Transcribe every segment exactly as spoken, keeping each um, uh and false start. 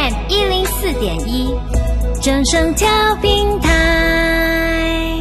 M 一零四点一，正声调频台。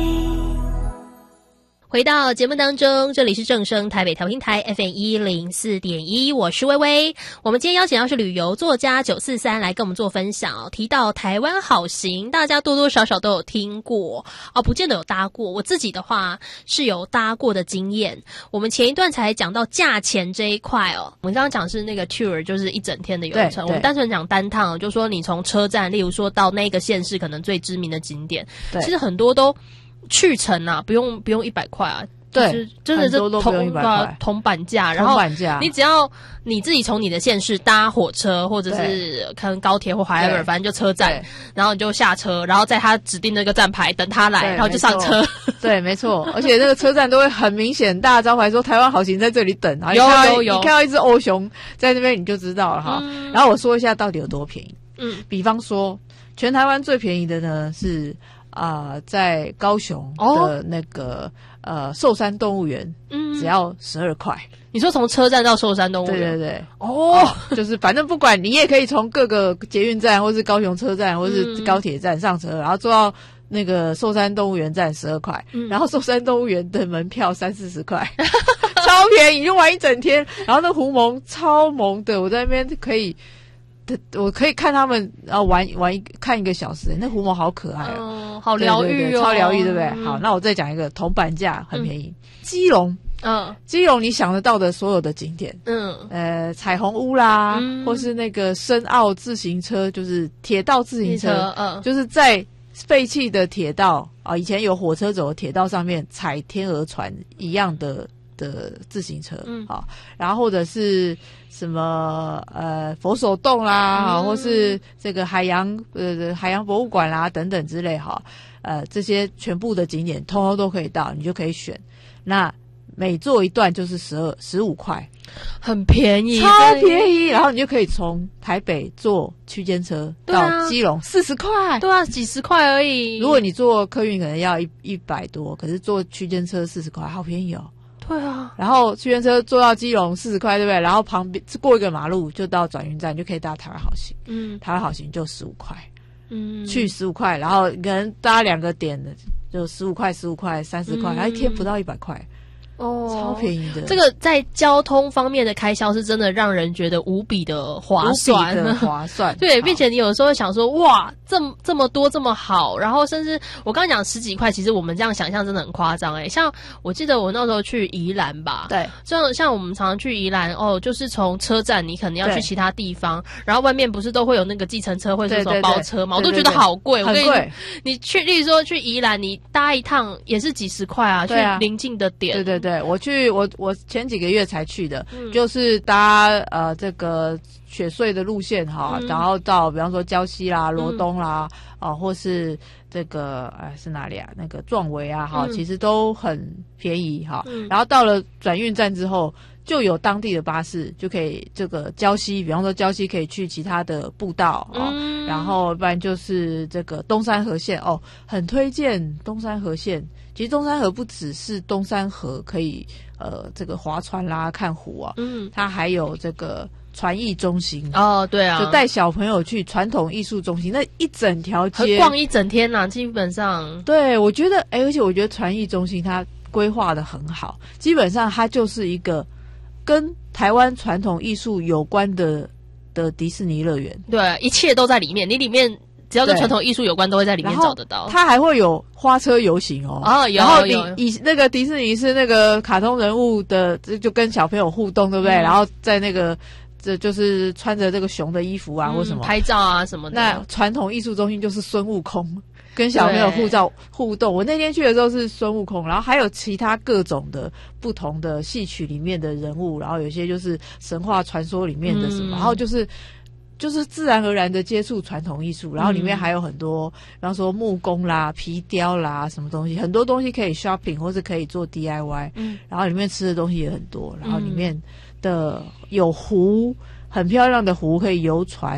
回到节目当中，这里是正声台北调频台 F M 一零四点一，我是薇薇。我们今天邀请到是旅游作家九四三来跟我们做分享，提到台湾好行，大家多多少少都有听过哦，不见得有搭过。我自己的话是有搭过的经验。我们前一段才讲到价钱这一块哦，我们刚刚讲是那个 tour 就是一整天的游程，我们单纯讲单趟，就说你从车站，例如说到那个县市可能最知名的景点，其实很多都去程啊，不用不用一百块啊， 对， 就是真的是同呃同板价，然后你只要你自己从你的县市搭火车，或者是可能高铁或 whatever， 反正就车站，然后你就下车，然后在他指定那个站牌等他来，然后就上车。 对，没错，而且那个车站都会很明显大招牌说台湾好行在这里等， 有有有， 你看到一只欧熊在那边你就知道了哈、嗯。然后我说一下到底有多便宜，嗯，比方说全台湾最便宜的呢是。啊、呃，在高雄的那个、哦、呃寿山动物园，嗯，只要十二块。 你说从车站到寿山动物园？ 对对对，哦，就是反正不管你也可以从各个捷运站，或是高雄车站，或是高铁站上车，嗯、然后坐到那个寿山动物园站十二块，然后寿山动物园的门票三四十块，超便宜，就玩一整天。然后那狐獴超萌的，我在那边可以。我可以看他们然后玩玩一看一个小时，那狐獴好可爱哦， 嗯、好疗愈哦， 对对对，超疗愈，对不对、嗯？好，那我再讲一个铜板价很便宜，嗯、基隆，嗯，基隆你想得到的所有的景点，嗯，呃，彩虹屋啦，嗯、或是那个深澳自行车，就是铁道自行车，嗯，就是在废弃的铁道啊，以前有火车走的铁道上面踩天鹅船一样的。的自行车，嗯，好，然后或者是什么呃佛手洞啦，好、嗯，或是这个海洋呃海洋博物馆啦等等之类，哈，呃这些全部的景点通通都可以到，你就可以选。那每坐一段就是十二十五块， 很便宜， 超便宜。然后你就可以从台北坐区间车到基隆四十块， 对啊，几十块而已。 如果你坐客运可能要一一百多，可是坐区间车四十块，好便宜哦。 对啊， 然后区间车坐到基隆四十块，对不对？然后旁边过一个马路就到转运站，就可以搭台湾好行。嗯，台湾好行就十五块，嗯，去十五块，然后可能搭两个点的就十五块、十五块、三十块，然后一天不到一百块。哦，超便宜的。 这个在交通方面的开销是真的让人觉得无比的划算， 无比的划算。 对，并且你有时候想说，哇，这么这么多这么好，然后甚至我刚刚讲十几块，其实我们这样想象真的很夸张哎。像我记得我那时候去宜兰吧， 对， 像像我们常常去宜兰哦，就是从车站你可能要去其他地方，然后外面不是都会有那个计程车或者什么包车嘛，我都觉得好贵。 很贵。 你去，例如说去宜兰，你搭一趟也是几十块啊，去邻近的点。 对对对。对，我去我我前几个月才去的，嗯、就是搭呃这个雪隧的路线哈、嗯，然后到比方说礁溪啦、罗东啦，啊、嗯呃，或是这个呃是哪里啊？那个壮围啊哈、嗯，其实都很便宜哈、嗯。然后到了转运站之后，就有当地的巴士就可以这个礁溪，比方说礁溪可以去其他的步道哦、嗯，然后不然就是这个东山河线哦，很推荐东山河线。其实东山河不只是东山河可以呃这个划船啦看湖啊，嗯，它还有这个传艺中心哦，对啊， 就带小朋友去传统艺术中心，那一整条街逛一整天啦、啊，基本上。 对，我觉得哎，而且我觉得传艺中心它规划的很好，基本上它就是一个跟台湾传统艺术有关的的迪士尼乐园， 对，一切都在里面，你里面。只要跟传统艺术有关，都会在里面找得到。 它还会有花车游行哦。 哦，有。 然后有以那个迪士尼是那个卡通人物的，就跟小朋友互动，对不对？嗯、然后在那个这就是穿着这个熊的衣服啊，嗯、或什么拍照啊什么的。 那传统艺术中心就是孙悟空，跟小朋友互照互动。我那天去的时候是孙悟空，然后还有其他各种的不同的戏曲里面的人物，然后有些就是神话传说里面的什么，嗯、然后就是。就是自然而然的接触传统艺术，然后里面还有很多，比方说木工啦、皮雕啦，什么东西，很多东西可以 shopping 或是可以做 D I Y。嗯，然后里面吃的东西也很多，然后里面的有湖，很漂亮的湖可以游船，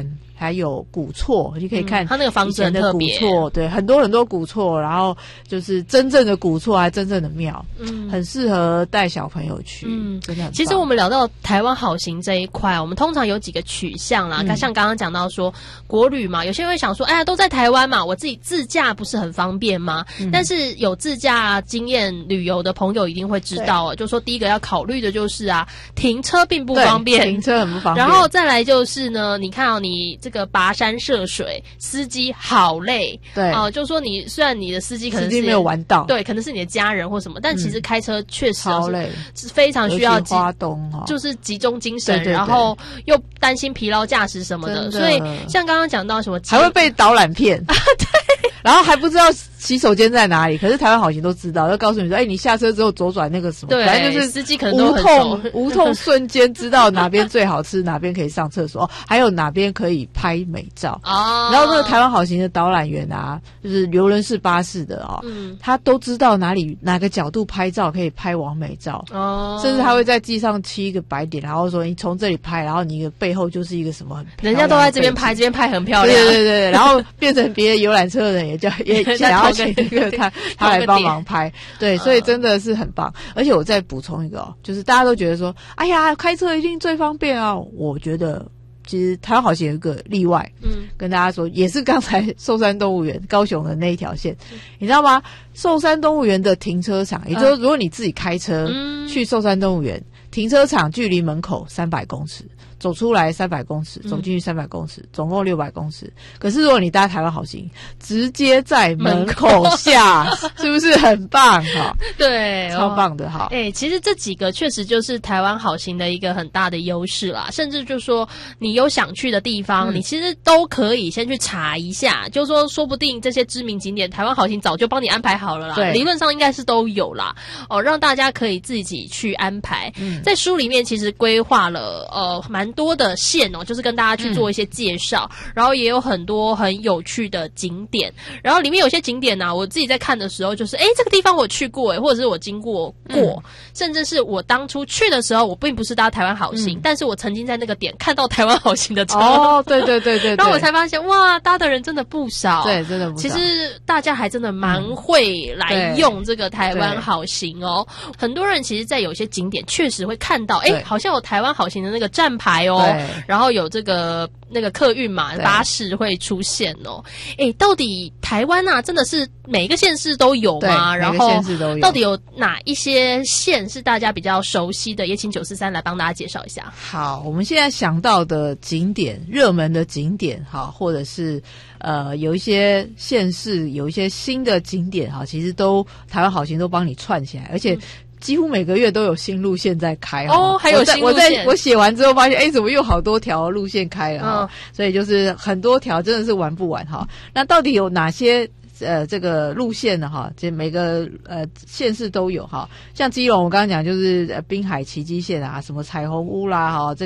还有古厝，你可以看、 嗯、它那个房子很特别， 古厝，对，很多很多古厝，然后就是真正的古厝还真正的庙，嗯，很适合带小朋友去，嗯，真的很棒。 其实我们聊到台湾好行这一块，我们通常有几个取向啦，嗯、像刚刚讲到说国旅嘛，有些人会想说，哎呀，都在台湾嘛，我自己自驾不是很方便吗？嗯、但是有自驾经验旅游的朋友一定会知道啊，就说第一个要考虑的就是啊，停车并不方便， 停车很不方便。 然后再来就是呢，你看哦，你这个跋山涉水，司机好累， 对啊、呃，就说你虽然你的司机可能是司机没有玩到， 对，可能是你的家人或什么，但其实开车确实超累， 是非常需要集花东哦， 就是集中精神， 对对对， 然后又担心疲劳驾驶什么的，所以像刚刚讲到什么， 还会被导览骗啊，对，然后还不知道洗手间在哪里，可是台湾好行都知道，要告诉你说，哎、欸，你下车之后左转那个什么， 对， 反正就是司机可能都无痛无痛瞬间知道哪边最好吃，哪边可以上厕所，还有哪边可以拍美照哦。然后那个台湾好行的导览员啊，就是邮轮式巴士的哦，嗯，他都知道哪里哪个角度拍照可以拍完美照哦，甚至他会在地上漆一个白点，然后说你从这里拍，然后你的背后就是一个什么很漂亮的， 人家都在这边拍，这边拍很漂亮， 对对对，然后变成别的游览车的人也叫也想要请那个他他来帮忙拍，对，所以真的是很棒。而且我再补充一个哦，就是大家都觉得说，哎呀，开车一定最方便啊，我觉得。其实台湾好像有一个例外，嗯，跟大家说，也是刚才寿山动物园高雄的那一条线，嗯、你知道吗？寿山动物园的停车场，也就是如果你自己开车、嗯、去寿山动物园，停车场距离门口三百公尺，走出来三百公尺，走进去三百公尺，嗯、总共六百公尺。可是如果你搭台湾好行，直接在门口下，是不是很棒？哈， 对， 超棒的哈。 哎、欸，其实这几个确实就是台湾好行的一个很大的优势啦，甚至就说你有想去的地方，嗯、你其实都可以先去查一下，就说说不定这些知名景点，台湾好行早就帮你安排好了啦。对，理论上应该是都有啦。哦，让大家可以自己去安排。嗯、在书里面其实规划了呃蛮多的线哦，就是跟大家去做一些介绍，嗯、然后也有很多很有趣的景点。然后里面有些景点呢、啊，我自己在看的时候，就是哎，这个地方我去过哎，或者是我经过过，嗯、甚至是我当初去的时候，我并不是搭台湾好行，嗯、但是我曾经在那个点看到台湾好行的车。 哦，对对对 对, 对， 然后我才发现哇，搭的人真的不少。 对，真的不少。 其实大家还真的蛮会来用这个台湾好行哦。很多人其实，在有些景点确实会看到，哎，好像有台湾好行的那个站牌哦，然后有这个那个客运嘛巴士会出现哦。哎，到底台湾啊，真的是每一个县市都有吗？然后到底有哪一些县是大家比较熟悉的？也请九四三来帮大家介绍一下。 好，我们现在想到的景点，热门的景点，哈，或者是呃有一些县市有一些新的景点，哈，其实都台湾好行都帮你串起来，而且。嗯几乎每个月都有新路线在开哦，还有新路线。 我在我在我写完之后发现，哎，怎么又好多条路线开了哈？嗯、所以就是很多条，真的是玩不完哈。那到底有哪些呃这个路线呢？哈，其实每个呃县市都有哈。像基隆，我刚刚讲就是滨海奇迹线啊，什么彩虹屋啦哈。这